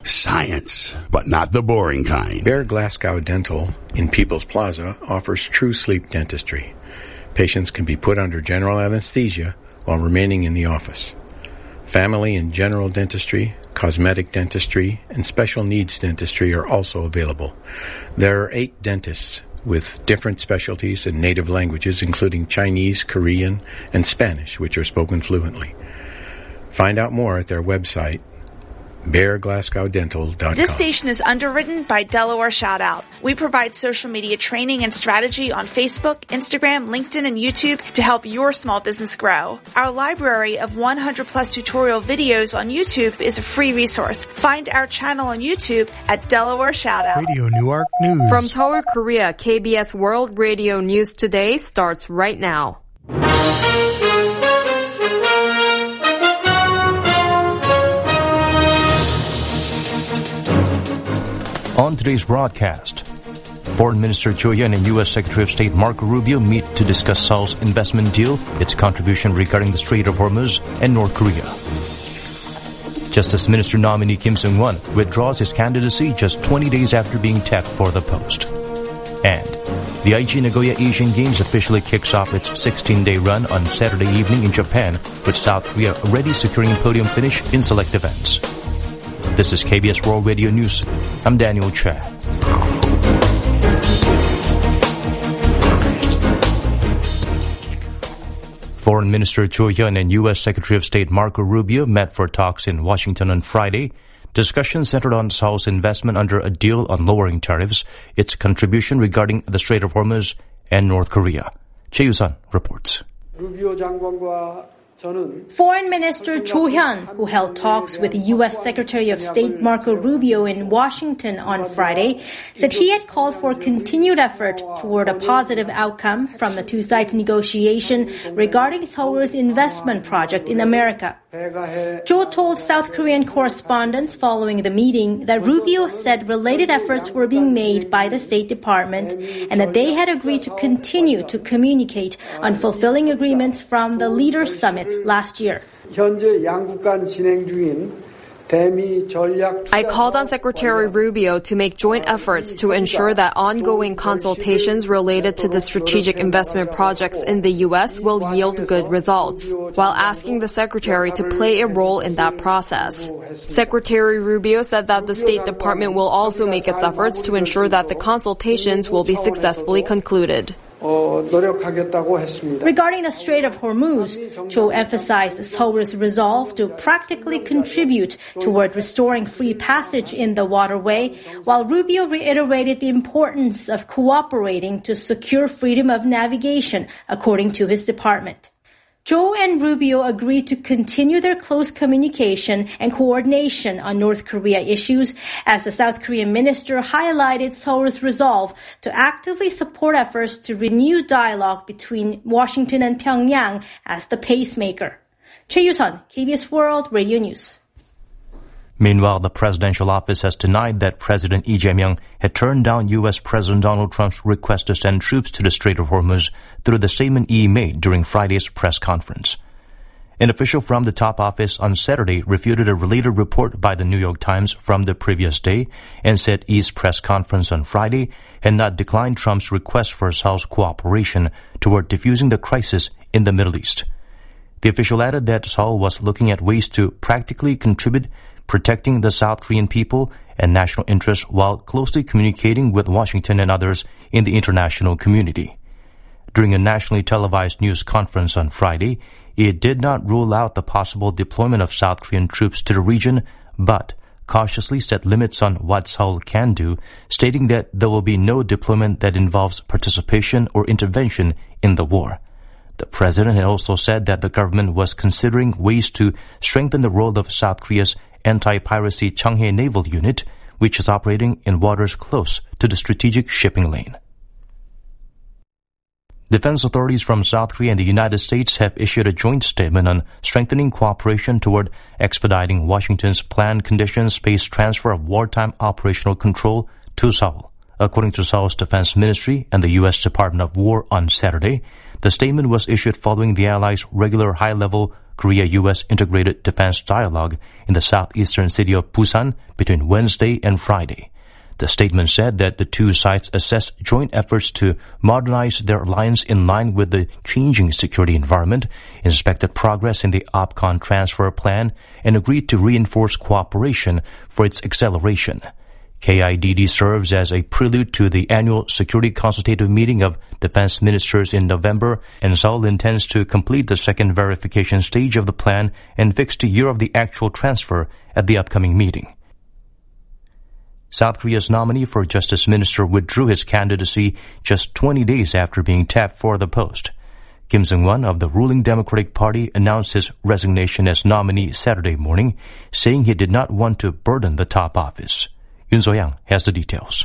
Science, but not the boring kind. Bear Glasgow Dental in People's Plaza offers true sleep dentistry. Patients can be put under general anesthesia while remaining in the office. Family and general dentistry, cosmetic dentistry, and special needs dentistry are also available. There are 8 dentists with different specialties and native languages, including Chinese, Korean, and Spanish, which are spoken fluently. Find out more at their website, BearGlasgowDental.com. This station is underwritten by Delaware Shoutout. We provide social media training and strategy on Facebook, Instagram, LinkedIn, and YouTube to help your small business grow. Our library of 100+ tutorial videos on YouTube is a free resource. Find our channel on YouTube at Delaware Shoutout. Radio Newark News. From Seoul, Korea, KBS World Radio News Today starts right now. On today's broadcast, Foreign Minister Cho Hyun and U.S. Secretary of State Marco Rubio meet to discuss Seoul's investment deal, its contribution regarding the Strait of Hormuz, and North Korea. Justice Minister nominee Kim Seung-won withdraws his candidacy just 20 days after being tapped for the post. And the Aichi Nagoya Asian Games officially kicks off its 16-day run on Saturday evening in Japan, with South Korea already securing a podium finish in select events. This is KBS World Radio News. I'm Daniel Choi. Foreign Minister Cho Hyun and U.S. Secretary of State Marco Rubio met for talks in Washington on Friday. Discussions centered on Seoul's investment under a deal on lowering tariffs, its contribution regarding the Strait of Hormuz, and North Korea. Choi Yu-sun reports. Foreign Minister Cho Hyun, who held talks with U.S. Secretary of State Marco Rubio in Washington on Friday, said he had called for continued effort toward a positive outcome from the two sides' negotiation regarding Seoul's investment project in America. Cho told South Korean correspondents following the meeting that Rubio said related efforts were being made by the State Department and that they had agreed to continue to communicate on fulfilling agreements from the Leaders' Summit last year. I called on Secretary Rubio to make joint efforts to ensure that ongoing consultations related to the strategic investment projects in the U.S. will yield good results, while asking the Secretary to play a role in that process. Secretary Rubio said that the State Department will also make its efforts to ensure that the consultations will be successfully concluded. Regarding the Strait of Hormuz, Cho emphasized Seoul's resolve to practically contribute toward restoring free passage in the waterway, while Rubio reiterated the importance of cooperating to secure freedom of navigation, according to his department. Cho and Rubio agreed to continue their close communication and coordination on North Korea issues as the South Korean minister highlighted Seoul's resolve to actively support efforts to renew dialogue between Washington and Pyongyang as the pacemaker. Choi Yu-sun, KBS World Radio News. Meanwhile, the presidential office has denied that President Lee Jae-myung had turned down U.S. President Donald Trump's request to send troops to the Strait of Hormuz through the statement Lee made during Friday's press conference. An official from the top office on Saturday refuted a related report by the New York Times from the previous day and said Lee's press conference on Friday had not declined Trump's request for Seoul's cooperation toward diffusing the crisis in the Middle East. The official added that Seoul was looking at ways to practically contribute protecting the South Korean people and national interests while closely communicating with Washington and others in the international community. During a nationally televised news conference on Friday, it did not rule out the possible deployment of South Korean troops to the region, but cautiously set limits on what Seoul can do, stating that there will be no deployment that involves participation or intervention in the war. The president had also said that the government was considering ways to strengthen the role of South Korea's anti-piracy Cheonghae Naval Unit, which is operating in waters close to the strategic shipping lane. Defense authorities from South Korea and the United States have issued a joint statement on strengthening cooperation toward expediting Washington's planned conditions-based transfer of wartime operational control to Seoul. According to Seoul's Defense Ministry and the U.S. Department of War on Saturday, the statement was issued following the Allies' regular high-level Korea-U.S. integrated defense dialogue in the southeastern city of Busan between Wednesday and Friday. The statement said that the two sides assessed joint efforts to modernize their alliance in line with the changing security environment, inspected progress in the OPCON transfer plan, and agreed to reinforce cooperation for its acceleration. KIDD serves as a prelude to the annual Security Consultative Meeting of Defense Ministers in November, and Seoul intends to complete the second verification stage of the plan and fix the year of the actual transfer at the upcoming meeting. South Korea's nominee for Justice Minister withdrew his candidacy just 20 days after being tapped for the post. Kim Seung-won of the ruling Democratic Party announced his resignation as nominee Saturday morning, saying he did not want to burden the top office. Yoon So-yang has the details.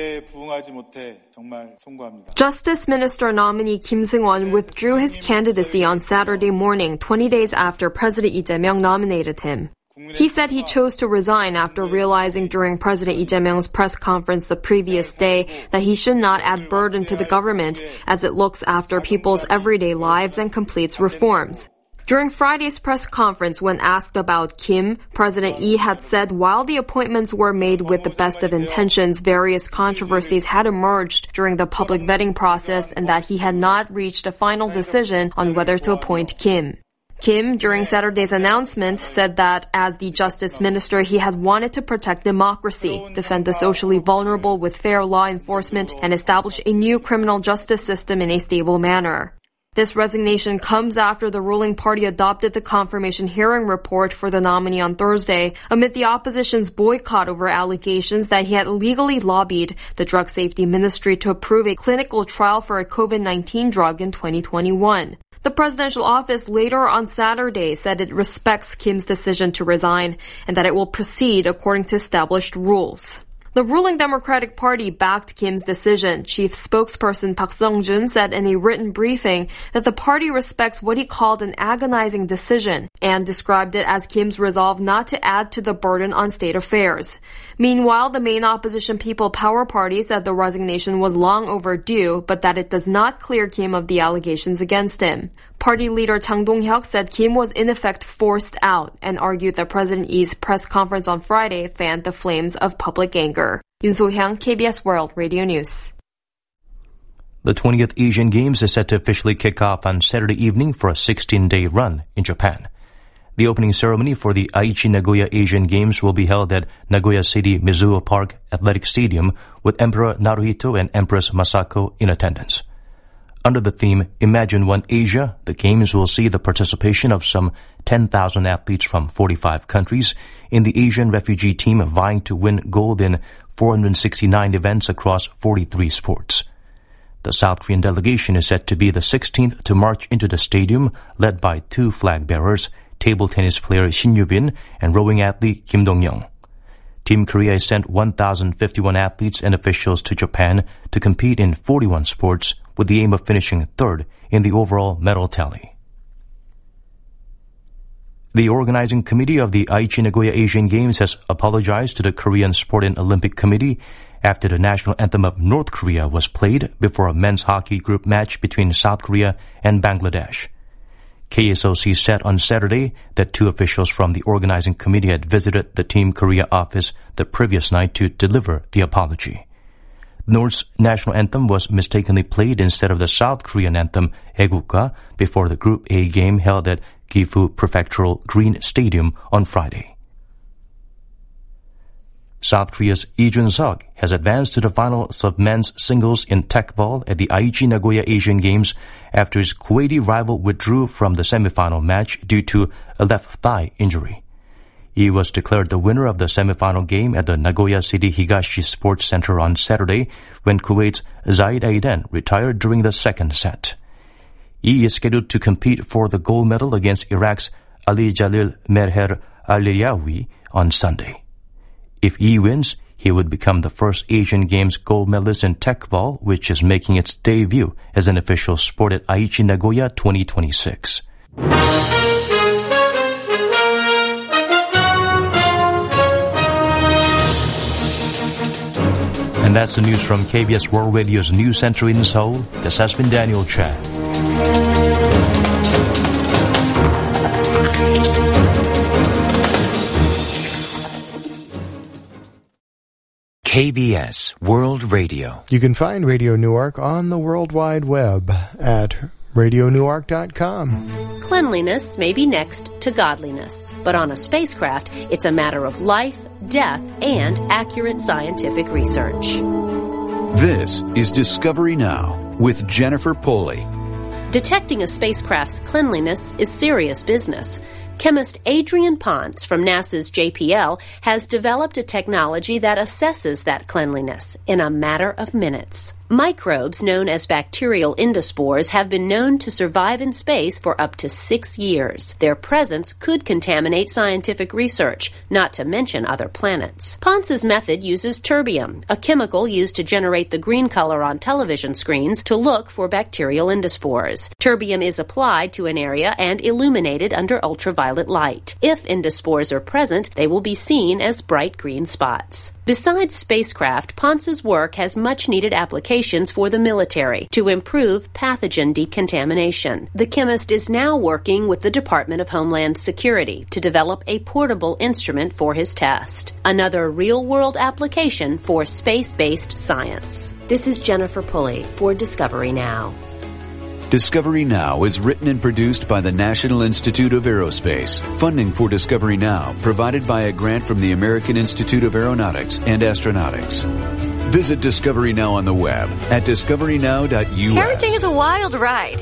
Justice Minister nominee Kim Seung-won withdrew his candidacy on Saturday morning, 20 days after President Lee Jae-myung nominated him. He said he chose to resign after realizing during President Lee Jae-myung's press conference the previous day that he should not add burden to the government as it looks after people's everyday lives and completes reforms. During Friday's press conference, when asked about Kim, President Lee had said while the appointments were made with the best of intentions, various controversies had emerged during the public vetting process and that he had not reached a final decision on whether to appoint Kim. Kim, during Saturday's announcement, said that as the Justice Minister, he had wanted to protect democracy, defend the socially vulnerable with fair law enforcement, and establish a new criminal justice system in a stable manner. This resignation comes after the ruling party adopted the confirmation hearing report for the nominee on Thursday, amid the opposition's boycott over allegations that he had illegally lobbied the Drug Safety Ministry to approve a clinical trial for a COVID-19 drug in 2021. The presidential office later on Saturday said it respects Kim's decision to resign and that it will proceed according to established rules. The ruling Democratic Party backed Kim's decision. Chief spokesperson Park Sung-jun said in a written briefing that the party respects what he called an agonizing decision and described it as Kim's resolve not to add to the burden on state affairs. Meanwhile, the main opposition People Power Party said the resignation was long overdue, but that it does not clear Kim of the allegations against him. Party leader Chang Dong-hyuk said Kim was in effect forced out and argued that President Lee's press conference on Friday fanned the flames of public anger. Yoon So-hyang, KBS World Radio News. The 20th Asian Games is set to officially kick off on Saturday evening for a 16-day run in Japan. The opening ceremony for the Aichi Nagoya Asian Games will be held at Nagoya City Mizuho Park Athletic Stadium with Emperor Naruhito and Empress Masako in attendance. Under the theme Imagine One Asia, the Games will see the participation of some 10,000 athletes from 45 countries in the Asian refugee team vying to win gold in 469 events across 43 sports. The South Korean delegation is set to be the 16th to march into the stadium, led by two flag bearers, table tennis player Shin Yu-bin and rowing athlete Kim Dong-young. Team Korea has sent 1,051 athletes and officials to Japan to compete in 41 sports with the aim of finishing third in the overall medal tally. The organizing committee of the Aichi Nagoya Asian Games has apologized to the Korean Sport and Olympic Committee after the national anthem of North Korea was played before a men's hockey group match between South Korea and Bangladesh. KSOC said on Saturday that two officials from the organizing committee had visited the Team Korea office the previous night to deliver the apology. North's national anthem was mistakenly played instead of the South Korean anthem, Aegukga, before the Group A game held at Gifu Prefectural Green Stadium on Friday. South Korea's Lee Jun-seok has advanced to the finals of men's singles in Tekball at the Aichi Nagoya Asian Games after his Kuwaiti rival withdrew from the semifinal match due to a left thigh injury. He was declared the winner of the semifinal game at the Nagoya City Higashi Sports Center on Saturday when Kuwait's Zaid Aiden retired during the second set. He is scheduled to compete for the gold medal against Iraq's Ali Jalil Merher Al-Liyawi on Sunday. If he wins, he would become the first Asian Games gold medalist in Tekball, which is making its debut as an official sport at Aichi Nagoya 2026. And that's the news from KBS World Radio's News Center in Seoul. This has been Daniel Chan. KBS World Radio. You can find Radio Newark on the World Wide Web at radionewark.com. Cleanliness may be next to godliness, but on a spacecraft, it's a matter of life, death, and accurate scientific research. This is Discovery Now with Jennifer Pulley. Detecting a spacecraft's cleanliness is serious business. Chemist Adrian Ponce from NASA's JPL has developed a technology that assesses that cleanliness in a matter of minutes. Microbes known as bacterial endospores have been known to survive in space for up to 6 years. Their presence could contaminate scientific research, not to mention other planets. Ponce's method uses terbium, a chemical used to generate the green color on television screens, to look for bacterial endospores. Terbium is applied to an area and illuminated under ultraviolet light. If endospores are present, they will be seen as bright green spots. Besides spacecraft, Ponce's work has much-needed applications for the military to improve pathogen decontamination. The chemist is now working with the Department of Homeland Security to develop a portable instrument for his test. Another real-world application for space-based science. This is Jennifer Pulley for Discovery Now. Discovery Now is written and produced by the National Institute of Aerospace. Funding for Discovery Now provided by a grant from the American Institute of Aeronautics and Astronautics. Visit Discovery Now on the web at discoverynow.us. Parenting is a wild ride.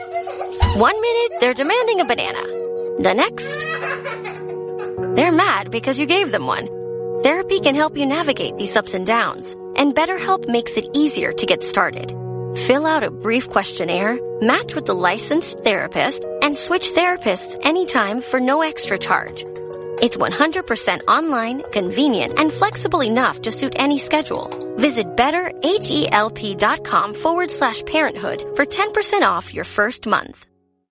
1 minute, they're demanding a banana. The next, they're mad because you gave them one. Therapy can help you navigate these ups and downs, and BetterHelp makes it easier to get started. Fill out a brief questionnaire, match with the licensed therapist, and switch therapists anytime for no extra charge. It's 100% online, convenient, and flexible enough to suit any schedule. Visit betterhelp.com/parenthood for 10% off your first month.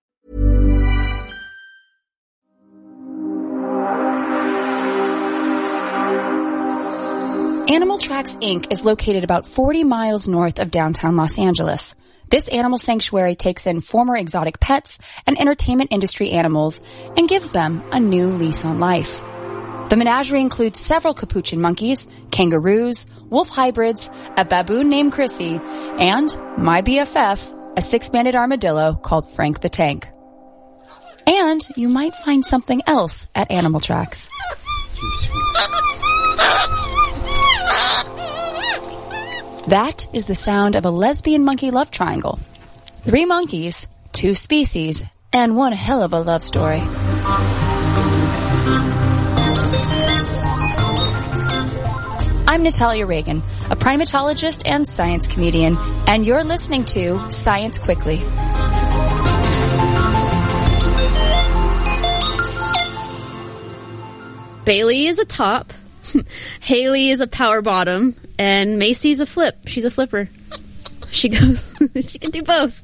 Animal Tracks, Inc. is located about 40 miles north of downtown Los Angeles. This animal sanctuary takes in former exotic pets and entertainment industry animals and gives them a new lease on life. The menagerie includes several capuchin monkeys, kangaroos, wolf hybrids, a baboon named Chrissy, and my BFF, a 6-banded armadillo called Frank the Tank. And you might find something else at Animal Tracks. That is the sound of a lesbian monkey love triangle. 3 monkeys, 2 species, and one hell of a love story. I'm Natalia Reagan, a primatologist and science comedian, and you're listening to Science Quickly. Bailey is a top, Haley is a power bottom, and Macy's a flip. She's a flipper. She goes, she can do both.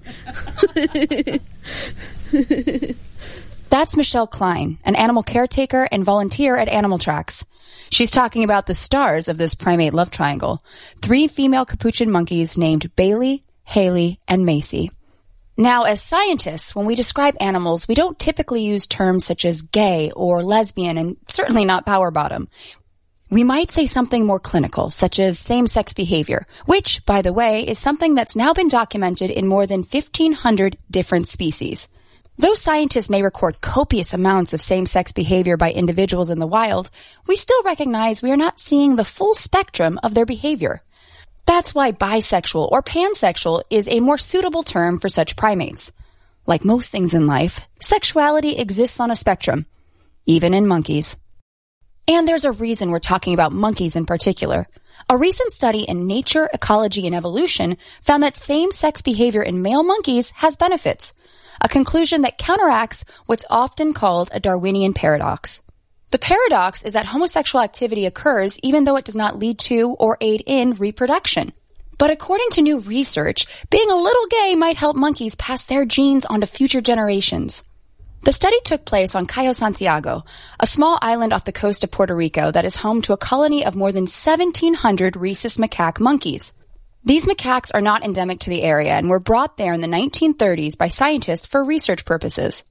That's Michelle Klein, an animal caretaker and volunteer at Animal Tracks. She's talking about the stars of this primate love triangle, 3 female capuchin monkeys named Bailey, Haley, and Macy. Now, as scientists, when we describe animals, we don't typically use terms such as gay or lesbian, and certainly not power bottom. We might say something more clinical, such as same-sex behavior, which, by the way, is something that's now been documented in more than 1,500 different species. Though scientists may record copious amounts of same-sex behavior by individuals in the wild, we still recognize we are not seeing the full spectrum of their behavior. That's why bisexual or pansexual is a more suitable term for such primates. Like most things in life, sexuality exists on a spectrum, even in monkeys. And there's a reason we're talking about monkeys in particular. A recent study in Nature, Ecology, and Evolution found that same-sex behavior in male monkeys has benefits, a conclusion that counteracts what's often called a Darwinian paradox. The paradox is that homosexual activity occurs even though it does not lead to or aid in reproduction. But according to new research, being a little gay might help monkeys pass their genes on to future generations. The study took place on Cayo Santiago, a small island off the coast of Puerto Rico that is home to a colony of more than 1,700 rhesus macaque monkeys. These macaques are not endemic to the area and were brought there in the 1930s by scientists for research purposes.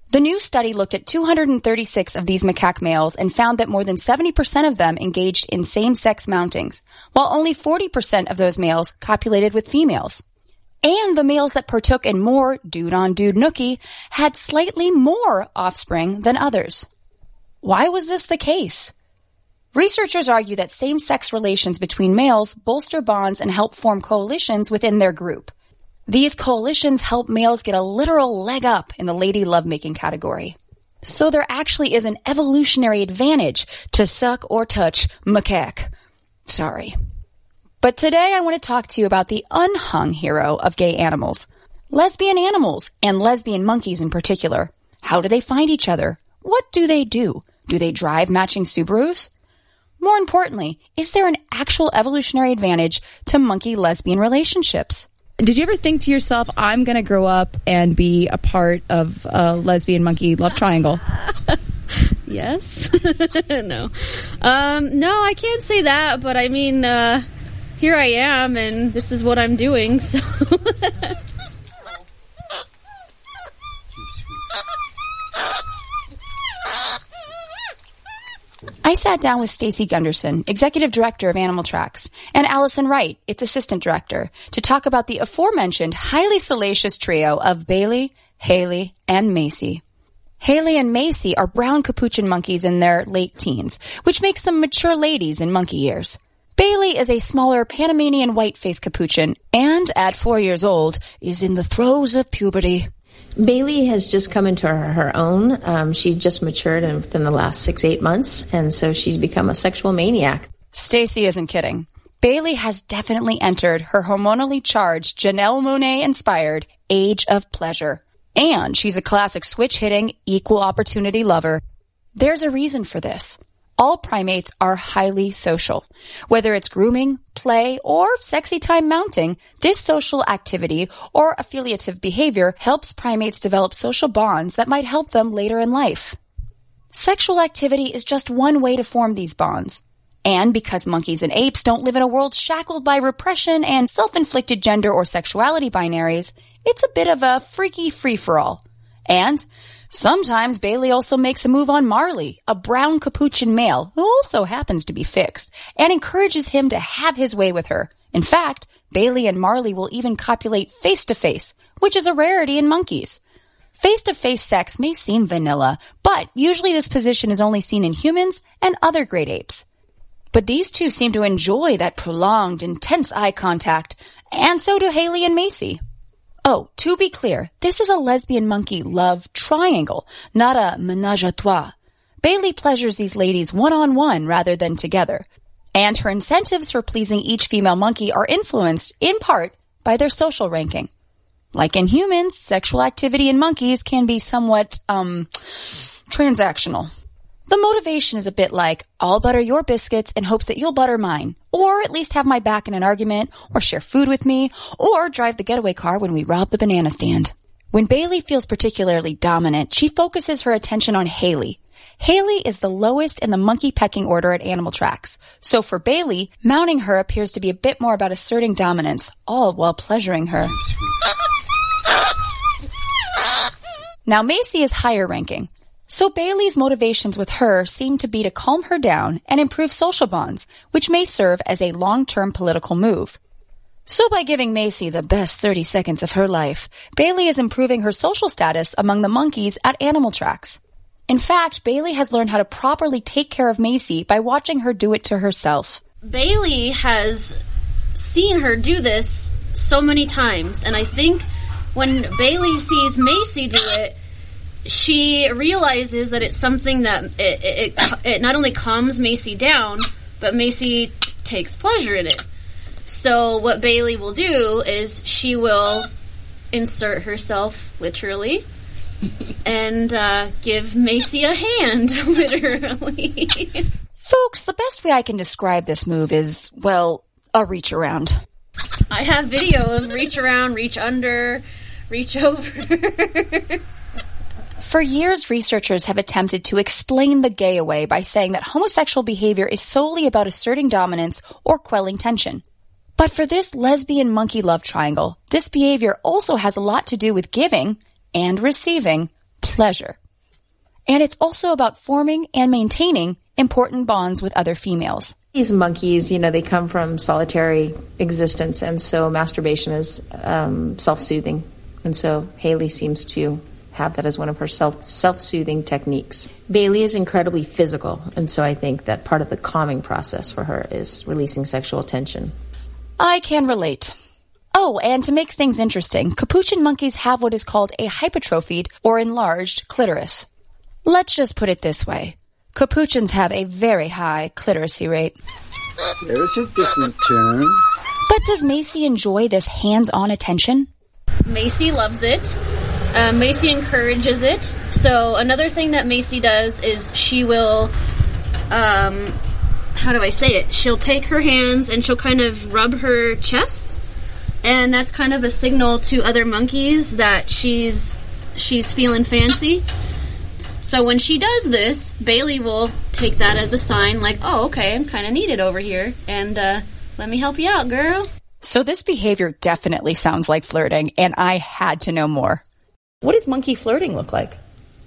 The new study looked at 236 of these macaque males and found that more than 70% of them engaged in same-sex mountings, while only 40% of those males copulated with females. And the males that partook in more dude-on-dude nookie had slightly more offspring than others. Why was this the case? Researchers argue that same-sex relations between males bolster bonds and help form coalitions within their group. These coalitions help males get a literal leg up in the lady lovemaking category. So there actually is an evolutionary advantage to suck or touch macaque. Sorry. But today I want to talk to you about the unhung hero of gay animals. Lesbian animals, and lesbian monkeys in particular. How do they find each other? What do they do? Do they drive matching Subarus? More importantly, is there an actual evolutionary advantage to monkey-lesbian relationships? Did you ever think to yourself, I'm going to grow up and be a part of a lesbian-monkey love triangle? Yes. No. No, I can't say that, but I mean, here I am, and this is what I'm doing, so... I sat down with Stacy Gunderson, Executive Director of Animal Tracks, and Allison Wright, its Assistant Director, to talk about the aforementioned highly salacious trio of Bailey, Haley, and Macy. Haley and Macy are brown capuchin monkeys in their late teens, which makes them mature ladies in monkey years. Bailey is a smaller Panamanian white-faced capuchin, and at 4 years old, is in the throes of puberty. Bailey has just come into her own. She's just matured within the last 6-8 months, and so she's become a sexual maniac. Stacy isn't kidding. Bailey has definitely entered her hormonally charged, Janelle Monáe-inspired age of pleasure. And she's a classic switch-hitting, equal opportunity lover. There's a reason for this. All primates are highly social. Whether it's grooming, play, or sexy time mounting, this social activity or affiliative behavior helps primates develop social bonds that might help them later in life. Sexual activity is just one way to form these bonds. And because monkeys and apes don't live in a world shackled by repression and self-inflicted gender or sexuality binaries, it's a bit of a freaky free-for-all. And sometimes Bailey also makes a move on Marley, a brown capuchin male who also happens to be fixed, and encourages him to have his way with her. In fact, Bailey and Marley will even copulate face-to-face, which is a rarity in monkeys. Face-to-face sex may seem vanilla, but usually this position is only seen in humans and other great apes. But these two seem to enjoy that prolonged, intense eye contact, and so do Haley and Macy. Oh, to be clear, this is a lesbian monkey love triangle, not a ménage à trois. Bailey pleasures these ladies one-on-one rather than together, and her incentives for pleasing each female monkey are influenced, in part, by their social ranking. Like in humans, sexual activity in monkeys can be somewhat, transactional. The motivation is a bit like, I'll butter your biscuits in hopes that you'll butter mine, or at least have my back in an argument, or share food with me, or drive the getaway car when we rob the banana stand. When Bailey feels particularly dominant, she focuses her attention on Haley. Haley is the lowest in the monkey pecking order at Animal Tracks, so for Bailey, mounting her appears to be a bit more about asserting dominance, all while pleasuring her. Now Macy is higher ranking. So Bailey's motivations with her seem to be to calm her down and improve social bonds, which may serve as a long-term political move. So by giving Macy the best 30 seconds of her life, Bailey is improving her social status among the monkeys at Animal Tracks. In fact, Bailey has learned how to properly take care of Macy by watching her do it to herself. Bailey has seen her do this so many times, and I think when Bailey sees Macy do it, she realizes that it's something that it not only calms Macy down, but Macy takes pleasure in it. So what Bailey will do is she will insert herself, literally, and give Macy a hand, literally. Folks, the best way I can describe this move is, well, a reach around. I have video of reach around, reach under, reach over. For years, researchers have attempted to explain the gay away by saying that homosexual behavior is solely about asserting dominance or quelling tension. But for this lesbian monkey love triangle, this behavior also has a lot to do with giving and receiving pleasure. And it's also about forming and maintaining important bonds with other females. These monkeys, they come from solitary existence, and so masturbation is self-soothing. And so Haley seems to have that as one of her self-soothing techniques. Bailey is incredibly physical, and so I think that part of the calming process for her is releasing sexual tension. I can relate. Oh, and to make things interesting, capuchin monkeys have what is called a hypertrophied or enlarged clitoris. Let's just put it this way. Capuchins have a very high clitoracy rate. There's a different turn. But does Macy enjoy this hands-on attention? Macy loves it. Macy encourages it. So another thing that Macy does is she will, how do I say it? She'll take her hands and she'll kind of rub her chest. And that's kind of a signal to other monkeys that she's feeling fancy. So when she does this, Bailey will take that as a sign like, oh, okay, I'm kind of needed over here. And let me help you out, girl. So this behavior definitely sounds like flirting, and I had to know more. What does monkey flirting look like?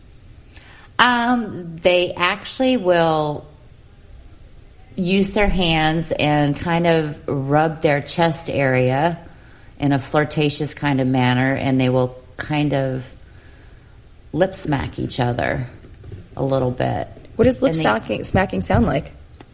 They actually will use their hands and kind of rub their chest area in a flirtatious kind of manner, and they will kind of lip smack each other a little bit. What does lip smacking sound like?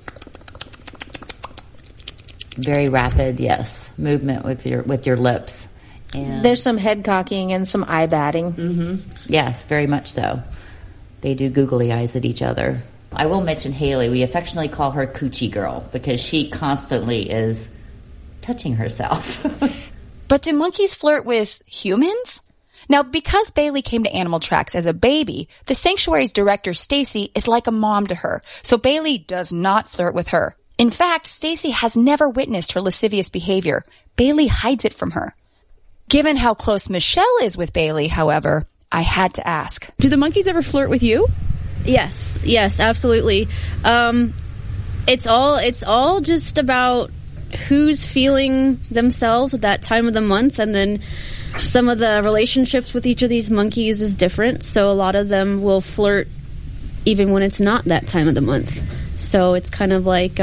Very rapid, yes, movement with your lips. And there's some head cocking and some eye batting. Mm-hmm. Yes, very much so. They do googly eyes at each other. I will mention Haley. We affectionately call her Coochie Girl because she constantly is touching herself. But do monkeys flirt with humans? Now, because Bailey came to Animal Tracks as a baby, the sanctuary's director, Stacy, is like a mom to her, so Bailey does not flirt with her. In fact, Stacy has never witnessed her lascivious behavior. Bailey hides it from her. Given how close Michelle is with Bailey, however, I had to ask. Do the monkeys ever flirt with you? Yes, absolutely. It's all just about who's feeling themselves at that time of the month, and then some of the relationships with each of these monkeys is different, so a lot of them will flirt even when it's not that time of the month. So it's kind of like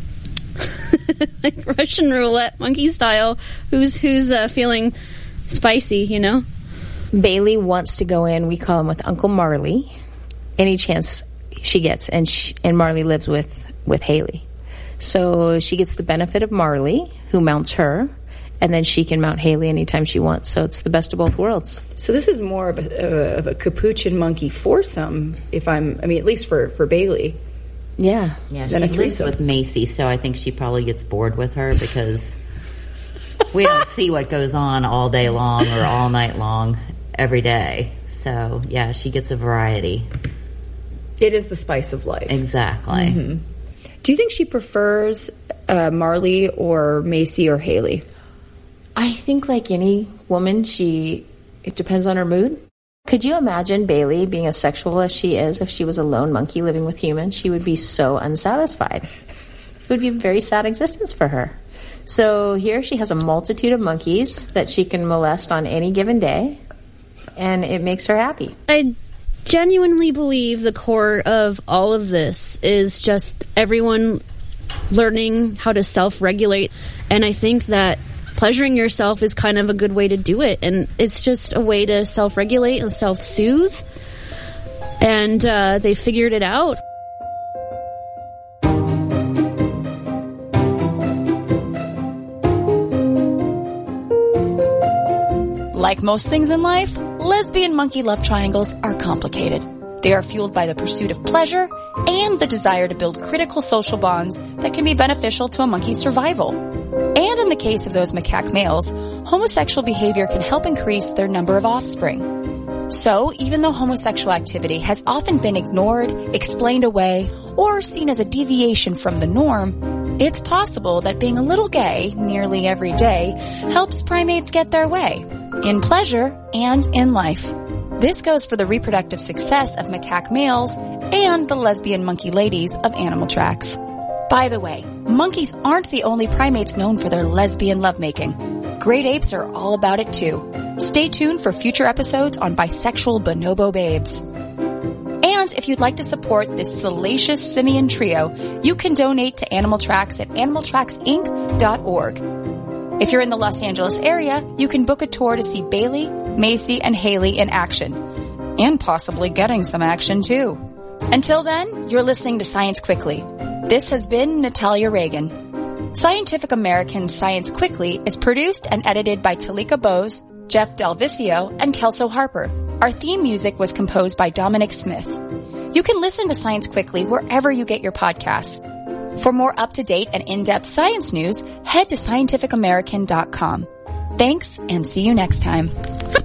like Russian roulette, monkey style. Who's feeling spicy, Bailey wants to go in, we call him, with Uncle Marley, any chance she gets, and Marley lives with Haley. So she gets the benefit of Marley, who mounts her, and then she can mount Haley anytime she wants. So it's the best of both worlds. So this is more of a capuchin monkey foursome, at least for Bailey. Yeah. Yeah, she lives with Macy, so I think she probably gets bored with her because we don't see what goes on all day long or all night long every day. So, yeah, she gets a variety. It is the spice of life. Exactly. Mm-hmm. Do you think she prefers Marley or Macy or Haley? I think like any woman, it depends on her mood. Could you imagine Bailey being as sexual as she is if she was a lone monkey living with humans? She would be so unsatisfied. It would be a very sad existence for her. So here she has a multitude of monkeys that she can molest on any given day, and it makes her happy. I genuinely believe the core of all of this is just everyone learning how to self-regulate, and I think that pleasuring yourself is kind of a good way to do it, and it's just a way to self-regulate and self-soothe, and they figured it out. Like most things in life, lesbian monkey love triangles are complicated. They are fueled by the pursuit of pleasure and the desire to build critical social bonds that can be beneficial to a monkey's survival. And in the case of those macaque males, homosexual behavior can help increase their number of offspring. So, even though homosexual activity has often been ignored, explained away, or seen as a deviation from the norm, it's possible that being a little gay nearly every day helps primates get their way, in pleasure and in life. This goes for the reproductive success of macaque males and the lesbian monkey ladies of Animal Tracks. By the way, monkeys aren't the only primates known for their lesbian lovemaking. Great apes are all about it too. Stay tuned for future episodes on bisexual bonobo babes. And if you'd like to support this salacious simian trio, you can donate to Animal Tracks at animaltracksinc.org. If you're in the Los Angeles area, you can book a tour to see Bailey, Macy, and Haley in action. And possibly getting some action too. Until then, you're listening to Science Quickly. This has been Natalia Reagan. Scientific American's Science Quickly is produced and edited by Talika Bose, Jeff Delvicio, and Kelso Harper. Our theme music was composed by Dominic Smith. You can listen to Science Quickly wherever you get your podcasts. For more up-to-date and in-depth science news, head to scientificamerican.com. Thanks, and see you next time.